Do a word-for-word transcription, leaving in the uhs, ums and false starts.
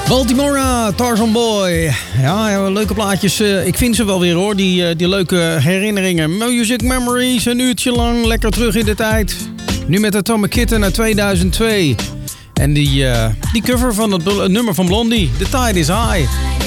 Baltimora, Tarzan Boy. Ja, leuke plaatjes. Ik vind ze wel weer hoor, die, die leuke herinneringen. Music Memories, een uurtje lang, lekker terug in de tijd. Nu met Atomic Kitten uit tweeduizend twee. En die, uh, die cover van het nummer van Blondie, The Tide is High.